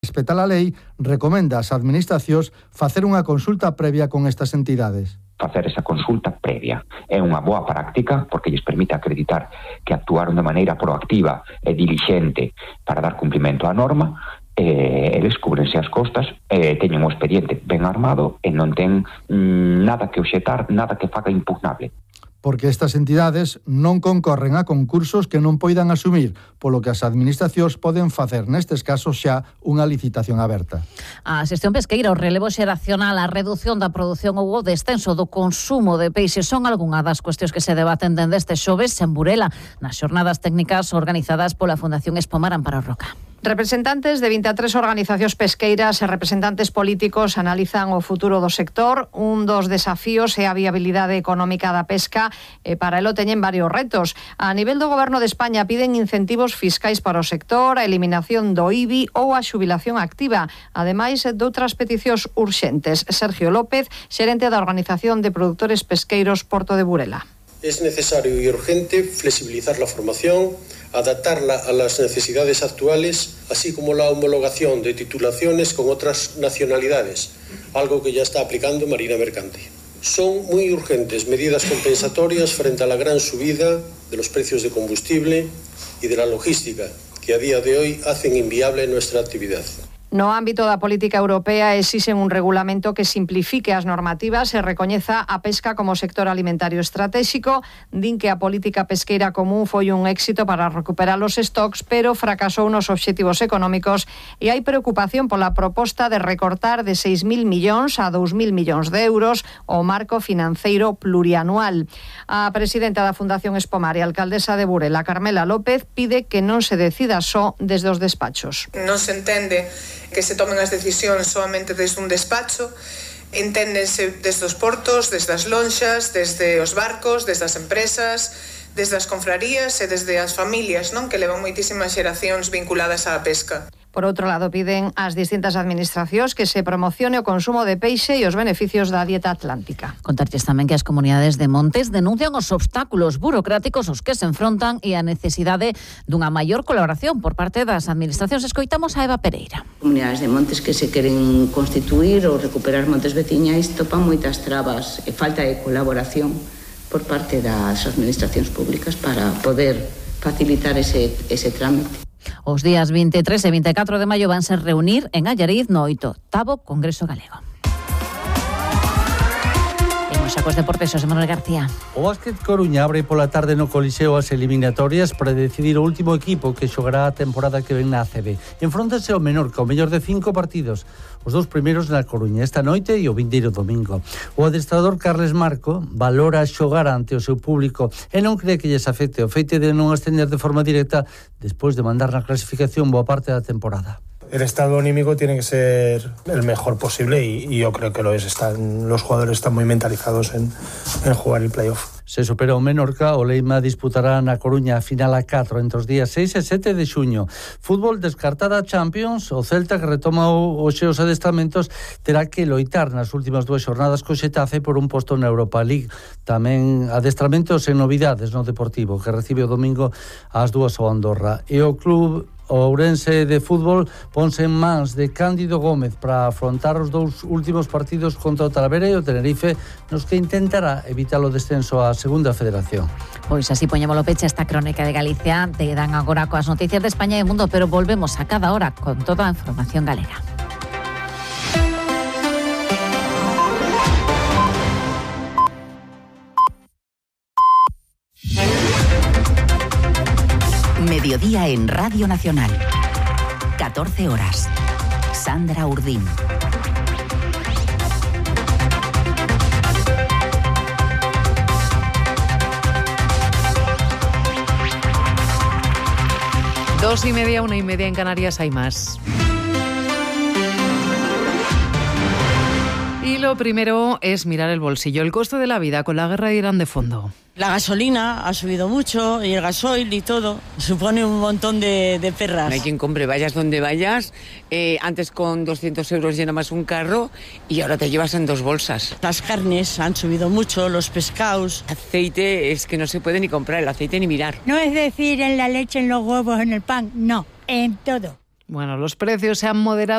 Respecto a lei, recomenda ás administracións facer unha consulta previa con estas entidades. Facer esa consulta previa é unha boa práctica porque lles permite acreditar que actuaron de maneira proactiva e dilixente para dar cumprimento á norma. Eles cúbrense as costas, teñen o expediente ben armado e non ten nada que obxetar, nada que faga impugnable. Porque estas entidades non concorren a concursos que non poidan asumir, polo que as administracións poden facer nestes casos xa unha licitación aberta. A xestión pesqueira, o relevo xeracional, a redución da produción ou o descenso do consumo de peixe son algunhas das cuestións que se debaten dende este xoves en Burela, nas xornadas técnicas organizadas pola Fundación Espomar Amparo Roca. Representantes de 23 organizacións pesqueiras e representantes políticos analizan o futuro do sector. Un dos desafíos é a viabilidade económica da pesca e para elo teñen varios retos. A nivel do Goberno de España piden incentivos fiscais para o sector, a eliminación do IBI ou a xubilación activa, ademais de outras peticións urxentes. Sergio López, xerente da Organización de Productores Pesqueiros Porto de Burela. Es necesario y urgente flexibilizar la formación, adaptarla a las necesidades actuales, así como la homologación de titulaciones con otras nacionalidades, algo que ya está aplicando Marina Mercante. Son muy urgentes medidas compensatorias frente a la gran subida de los precios de combustible y de la logística, que a día de hoy hacen inviable nuestra actividad. No ámbito da política europea exixen un regulamento que simplifique as normativas e recoñeza a pesca como sector alimentario estratégico. Din que a política pesqueira común foi un éxito para recuperar os stocks, pero fracasou nos obxectivos económicos e hai preocupación pola proposta de recortar de 6.000 millóns a 2.000 millóns de euros o marco financeiro plurianual. A presidenta da Fundación Espomar e alcaldesa de Burela, Carmela López, pide que non se decida só desde os despachos. Non se entende que se tomen as decisións solamente desde un despacho, enténdense desde os portos, desde as lonxas, desde os barcos, desde as empresas, desde as confrarías e desde as familias, non, que levan moitísimas xeracións vinculadas á pesca. Por outro lado, piden ás distintas administracións que se promocione o consumo de peixe e os beneficios da dieta atlántica. Contarlles tamén que as comunidades de montes denuncian os obstáculos burocráticos aos que se enfrontan e a necesidade dunha maior colaboración por parte das administracións. Escoitamos a Eva Pereira. Comunidades de montes que se queren constituir ou recuperar montes veciñais topan moitas trabas e falta de colaboración por parte das administracións públicas para poder facilitar ese trámite. Os días 23 e 24 de maio vanse reunir en Allariz no 8º Congreso Galego. Imos xa cos deportes, Xosé Manuel García. O Básquet Coruña abre pola tarde no Coliseo as eliminatorias para decidir o último equipo que xogará a temporada que ven na ACB. Enfróntase ao Menorca, o mellor de 5 partidos. Os dous primeiros na Coruña esta noite e o vindeiro domingo. O adestrador Carles Marco valora xogar ante o seu público e non cree que lles afecte o feito de non ascender de forma directa despois de mandar na clasificación boa parte da temporada. El estado anímico tiene que ser el mejor posible y yo creo que lo es. Los jugadores están muy mentalizados en jugar el playoff. Se supera o Menorca, o Leima disputará na Coruña a final a 4 entre os días 6 e 7 de xuño. Fútbol descartada Champions, o Celta que retoma os seus adestramentos terá que loitar nas últimas 2 xornadas co Xetafe por un posto na Europa League. Tamén adestramentos en novidades no Deportivo, que recibe o domingo ás 2 o Andorra. E o club o Ourense de fútbol ponse en mans de Cándido Gómez para afrontar os 2 últimos partidos contra o Talavera e o Tenerife, nos que intentará evitar o descenso á segunda federación. Pois así poñémolo peche esta crónica de Galicia. Te dan agora coas noticias de España e do mundo, pero volvemos a cada hora con toda a información galega. Mediodía en Radio Nacional. 14 horas. Sandra Urdín. Dos y media, 1:30 en Canarias, hay más. Y lo primero es mirar el bolsillo, el coste de la vida con la guerra de Irán de fondo. La gasolina ha subido mucho y el gasoil y todo. Supone un montón de perras. No hay quien compre, vayas donde vayas. Antes con 200 euros llenabas un carro y ahora te llevas en 2 bolsas. Las carnes han subido mucho, los pescados. Aceite es que no se puede ni comprar el aceite ni mirar. No es decir en la leche, en los huevos, en el pan, no, en todo. Bueno, los precios se han moderado